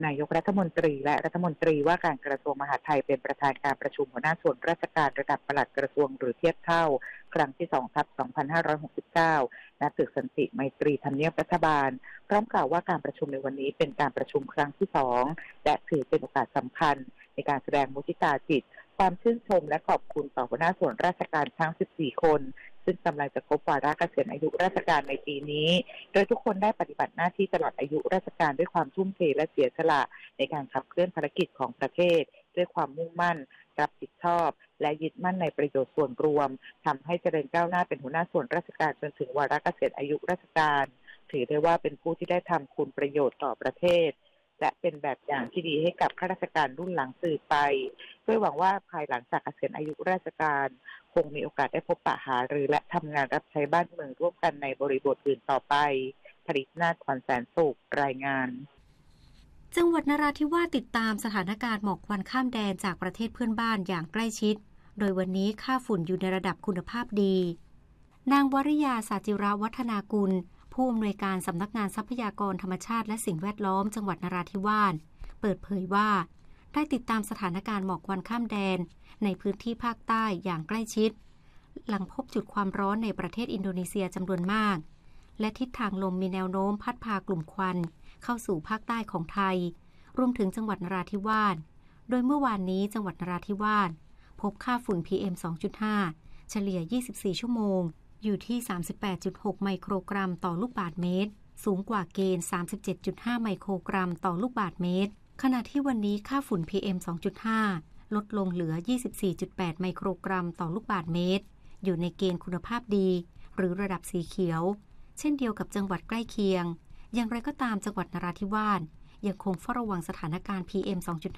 นายกรัฐมนตรีและรัฐมนตรีว่าการกระทรวงมหาดไทยเป็นประธานการประชุมหัวหน้าส่วนราชการระดับปลัดกระทรวงหรือเทียบเท่าครั้งที่ 2/2569 ณ ตึกสันติไมตรีทำเนียบรัฐบาลพร้อมกล่าวว่าการประชุมในวันนี้เป็นการประชุมครั้งที่ 2และถือเป็นโอกาสสำคัญในการแสดงมุทิตาจิตความชื่นชมและขอบคุณต่อหัวหน้าส่วนราชการทั้ง 14 คนซึ่งกำลังจะครบวาระเกษียณอายุราชการในปีนี้โดยทุกคนได้ปฏิบัติหน้าที่ตลอดอายุราชการด้วยความทุ่มเทและเสียสละในการขับเคลื่อนภารกิจของประเทศด้วยความมุ่งมั่นรับผิดชอบและยึดมั่นในประโยชน์ส่วนรวมทำให้เจริญก้าวหน้าเป็นหัวหน้าส่วนราชการจนถึงวาระเกษียณอายุราชการถือได้ว่าเป็นผู้ที่ได้ทำคุณประโยชน์ต่อประเทศและเป็นแบบอย่างที่ดีให้กับข้าราชการรุ่นหลังสืบไปด้วยหวังว่าภายหลังจากเกษียณอายุราชการคงมีโอกาสได้พบปะหารือและทำงานรับใช้บ้านเมืองร่วมกันในบริบทอื่นต่อไปผลิตนาถ ขวัญแสนสุขรายงานจังหวัดนราธิวาสติดตามสถานการณ์หมอกควันข้ามแดนจากประเทศเพื่อนบ้านอย่างใกล้ชิดโดยวันนี้ค่าฝุ่นอยู่ในระดับคุณภาพดีนางวริยาสาจิรวัฒนากุลผู้อำนวยการสำนักงานทรัพยากรธรรมชาติและสิ่งแวดล้อมจังหวัดนราธิวาสเปิดเผยว่าได้ติดตามสถานการณ์หมอกควันข้ามแดนในพื้นที่ภาคใต้อย่างใกล้ชิดหลังพบจุดความร้อนในประเทศอินโดนีเซียจำนวนมากและทิศทางลมมีแนวโน้มพัดพากลุ่มควันเข้าสู่ภาคใต้ของไทยรวมถึงจังหวัดนราธิวาสโดยเมื่อวานนี้จังหวัดนราธิวาสพบค่าฝุ่น PM 2.5 เฉลี่ย 24 ชั่วโมงอยู่ที่ 38.6 ไมโครกรัมต่อลูกบาศก์เมตรสูงกว่าเกณฑ์ 37.5 ไมโครกรัมต่อลูกบาศก์เมตรขณะที่วันนี้ค่าฝุ่น PM 2.5 ลดลงเหลือ 24.8 ไมโครกรัมต่อลูกบาศก์เมตรอยู่ในเกณฑ์คุณภาพดีหรือระดับสีเขียวเช่นเดียวกับจังหวัดใกล้เคียงอย่างไรก็ตามจังหวัดนราธิวาสยังคงเฝ้าระวังสถานการณ์ PM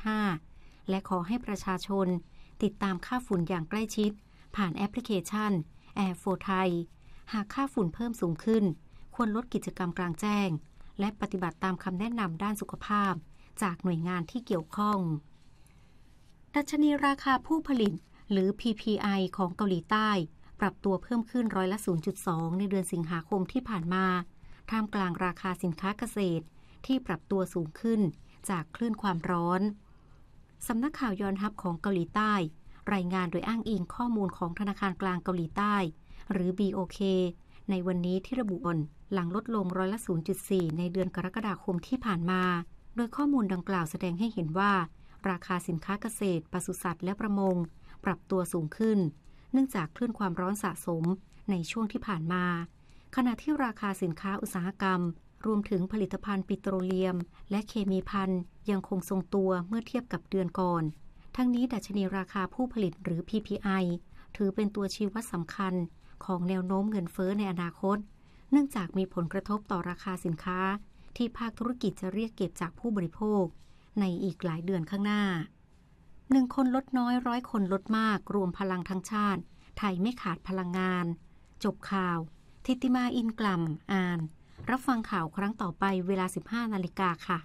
2.5 และขอให้ประชาชนติดตามค่าฝุ่นอย่างใกล้ชิดผ่านแอปพลิเคชัน Air for Thai หากค่าฝุ่นเพิ่มสูงขึ้นควรลดกิจกรรมกลางแจ้งและปฏิบัติตามคำแนะนำด้านสุขภาพจากหน่วยงานที่เกี่ยวข้องดัชนีราคาผู้ผลิตหรือ PPI ของเกาหลีใต้ปรับตัวเพิ่มขึ้น0.02%ในเดือนสิงหาคมที่ผ่านมาท่ามกลางราคาสินค้าเกษตรที่ปรับตัวสูงขึ้นจากคลื่นความร้อนสำนักข่าวยอนฮับของเกาหลีใต้รายงานโดยอ้างอิงข้อมูลของธนาคารกลางเกาหลีใต้หรือ BOK ในวันนี้ที่ระบุหลังลดลง0.04%ในเดือนกรกฎาคมที่ผ่านมาโดยข้อมูลดังกล่าวแสดงให้เห็นว่าราคาสินค้าเกษตรปศุสัตว์และประมงปรับตัวสูงขึ้นเนื่องจากคลื่นความร้อนสะสมในช่วงที่ผ่านมาขณะที่ราคาสินค้าอุตสาหกรรมรวมถึงผลิตภัณฑ์ปิโตรเลียมและเคมีภัณฑ์ยังคงทรงตัวเมื่อเทียบกับเดือนก่อนทั้งนี้ดัชนีราคาผู้ผลิตหรือ PPI ถือเป็นตัวชี้วัดสำคัญของแนวโน้มเงินเฟ้อในอนาคตเนื่องจากมีผลกระทบต่อราคาสินค้าที่ภาคธุรกิจจะเรียกเก็บจากผู้บริโภคในอีกหลายเดือนข้างหน้า1 คนลดน้อย100 คนลดมากรวมพลังทั้งชาติไทยไม่ขาดพลังงานจบข่าวทิติมาอินกล่ำอ่านรับฟังข่าวครั้งต่อไปเวลา 15:00 น.ค่ะ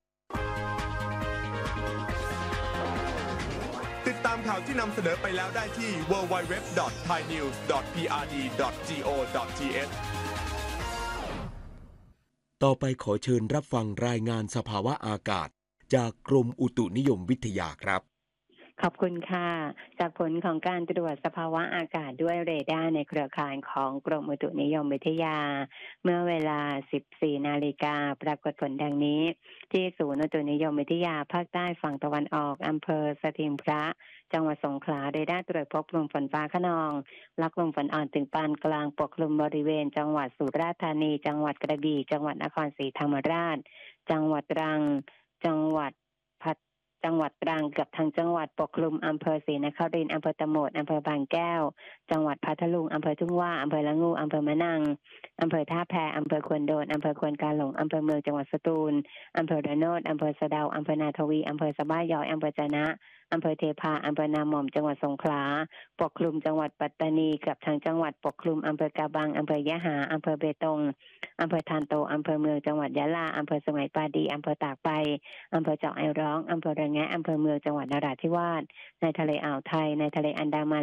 ติดตามข่าวที่นำเสนอไปแล้วได้ที่ www.thainews.prd.go.th ต่อไปขอเชิญรับฟังรายงานสภาวะอากาศจากกรมอุตุนิยมวิทยาครับขอบคุณค่ะจากผลของการตรวจสภาวะอากาศด้วยเรดาร์ในเครือข่ายของกรมอุตุนิยมวิทยาเมื่อเวลา 14:00 น.ปรากฏผลดังนี้ที่ศูนย์อุตุนิยมวิทยาภาคใต้ฝั่งตะวันออกอำเภอสถิงพระจังหวัดสงขลาเรดาร์ตรวจพบกลุ่มฝนฟ้าคะนองและกลุ่มฝนอ่อนถึงปานกลางปกคลุมบริเวณจังหวัดสุราษฎร์ธานีจังหวัดกระบี่จังหวัดนครศรีธรรมราชจังหวัดตรังจังหวัดตรังเกือบทั้งจังหวัดปกคลุมอำเภอศรีนครินทร์อำเภอตะโหมดอำเภอบางแก้วจังหวัดพัทลุงอำเภอทุ่งว่าอำเภอละงูอำเภอมะนังอำเภอท่าแพอำเภอควนโดนอำเภอควนกาหลงอำเภอเมืองจังหวัดสตูลอำเภอระโนดอำเภอสะเดาอำเภอนาทวีอำเภอสะบ้ายอยอำเภอจะนะอำเภอเทพาอำเภอนาหม่อมจังหวัดสงขลาปกคลุมจังหวัดปัตตานีเกือบทั้งจังหวัดปกคลุมอำเภอกาบังอำเภอยะหาอำเภอเบตงอำเภอทานโตอำเภอเมืองจังหวัดยะลาอำเภอสมัยปาดีอำเภอตากใบอำเภอเจาะไอร้องอำเภอระแงะอำเภอเมืองจังหวัดนราธิวาสในทะเลอ่าวไทยในทะเลอันดามัน